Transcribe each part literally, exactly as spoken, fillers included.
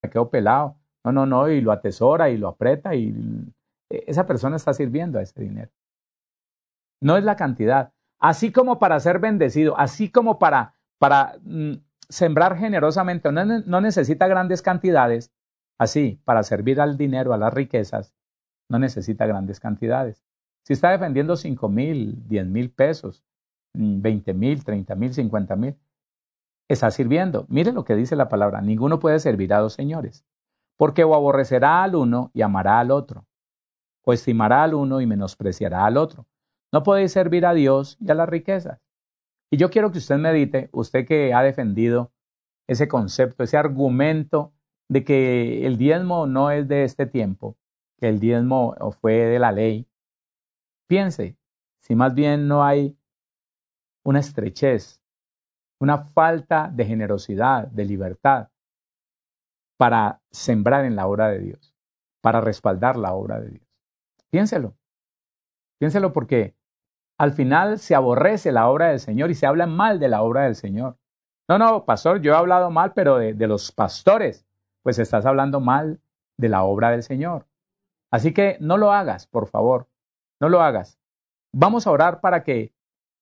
me quedo pelado. No, no, no, y lo atesora y lo aprieta y esa persona está sirviendo a ese dinero. No es la cantidad. Así como para ser bendecido, así como para, para mm, sembrar generosamente, no, no necesita grandes cantidades, así, para servir al dinero, a las riquezas, no necesita grandes cantidades. Si está defendiendo cinco mil, diez mil pesos, veinte mil, treinta mil, cincuenta mil, está sirviendo. Mire lo que dice la palabra, ninguno puede servir a dos señores, porque o aborrecerá al uno y amará al otro, o estimará al uno y menospreciará al otro. No podéis servir a Dios y a las riquezas. Y yo quiero que usted medite, usted que ha defendido ese concepto, ese argumento de que el diezmo no es de este tiempo, que el diezmo fue de la ley. Piense, si más bien no hay una estrechez, una falta de generosidad, de libertad, para sembrar en la obra de Dios, para respaldar la obra de Dios. Piénselo, piénselo porque al final se aborrece la obra del Señor y se habla mal de la obra del Señor. No, no, pastor, yo he hablado mal, pero de, de los pastores, pues estás hablando mal de la obra del Señor. Así que no lo hagas, por favor, no lo hagas. Vamos a orar para que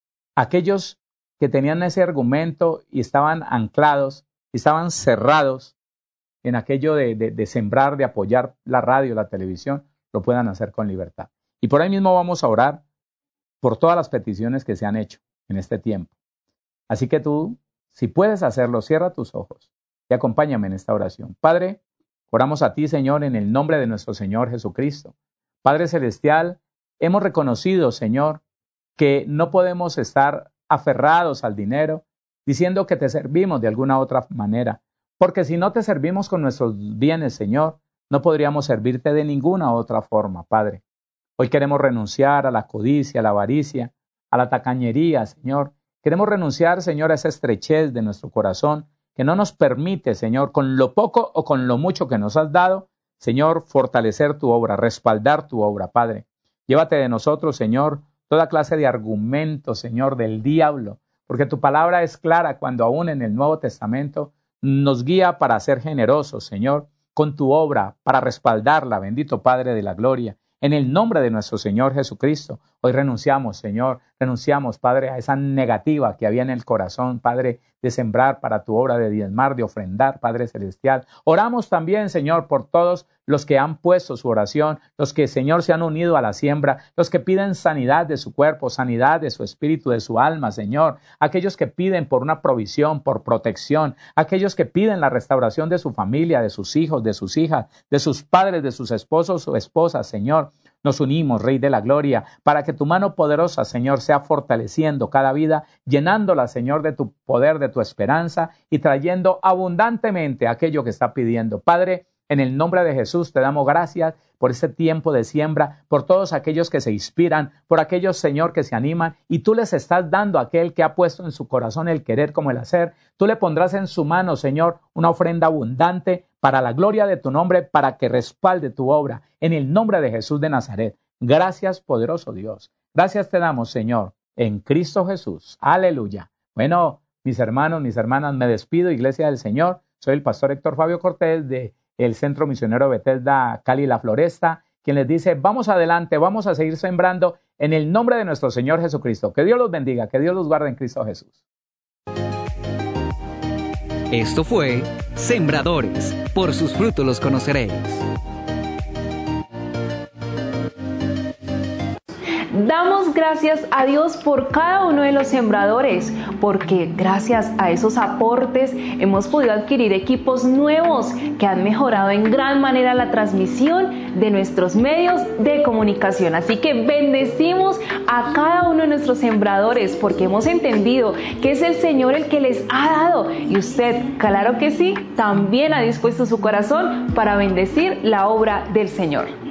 aquellos que tenían ese argumento y estaban anclados, y estaban cerrados en aquello de, de, de sembrar, de apoyar la radio, la televisión, lo puedan hacer con libertad. Y por ahí mismo vamos a orar por todas las peticiones que se han hecho en este tiempo. Así que tú, si puedes hacerlo, cierra tus ojos y acompáñame en esta oración. Padre, oramos a ti, Señor, en el nombre de nuestro Señor Jesucristo. Padre Celestial, hemos reconocido, Señor, que no podemos estar aferrados al dinero, diciendo que te servimos de alguna otra manera, porque si no te servimos con nuestros bienes, Señor, no podríamos servirte de ninguna otra forma, Padre. Hoy queremos renunciar a la codicia, a la avaricia, a la tacañería, Señor. Queremos renunciar, Señor, a esa estrechez de nuestro corazón que no nos permite, Señor, con lo poco o con lo mucho que nos has dado, Señor, fortalecer tu obra, respaldar tu obra, Padre. Llévate de nosotros, Señor, toda clase de argumentos, Señor, del diablo, porque tu palabra es clara cuando aún en el Nuevo Testamento nos guía para ser generosos, Señor, con tu obra, para respaldarla, bendito Padre de la gloria. En el nombre de nuestro Señor Jesucristo, hoy renunciamos, Señor, renunciamos, Padre, a esa negativa que había en el corazón, Padre, de sembrar para tu obra, de diezmar, de ofrendar, Padre Celestial. Oramos también, Señor, por todos los que han puesto su oración, los que, Señor, se han unido a la siembra, los que piden sanidad de su cuerpo, sanidad de su espíritu, de su alma, Señor, aquellos que piden por una provisión, por protección, aquellos que piden la restauración de su familia, de sus hijos, de sus hijas, de sus padres, de sus esposos o esposas, Señor. Nos unimos, Rey de la Gloria, para que tu mano poderosa, Señor, sea fortaleciendo cada vida, llenándola, Señor, de tu poder, de tu esperanza y trayendo abundantemente aquello que está pidiendo. Padre, en el nombre de Jesús te damos gracias por este tiempo de siembra, por todos aquellos que se inspiran, por aquellos, Señor, que se animan, y tú les estás dando a aquel que ha puesto en su corazón el querer como el hacer. Tú le pondrás en su mano, Señor, una ofrenda abundante para la gloria de tu nombre, para que respalde tu obra, en el nombre de Jesús de Nazaret. Gracias, poderoso Dios. Gracias te damos, Señor, en Cristo Jesús. Aleluya. Bueno, mis hermanos, mis hermanas, me despido, Iglesia del Señor. Soy el pastor Héctor Fabio Cortés de el Centro Misionero Bethesda Cali La Floresta, quien les dice, vamos adelante, vamos a seguir sembrando en el nombre de nuestro Señor Jesucristo. Que Dios los bendiga, que Dios los guarde en Cristo Jesús. Esto fue Sembradores, por sus frutos los conoceréis. Damos gracias a Dios por cada uno de los sembradores, porque gracias a esos aportes hemos podido adquirir equipos nuevos que han mejorado en gran manera la transmisión de nuestros medios de comunicación. Así que bendecimos a cada uno de nuestros sembradores, porque hemos entendido que es el Señor el que les ha dado, y usted, claro que sí, también ha dispuesto su corazón para bendecir la obra del Señor.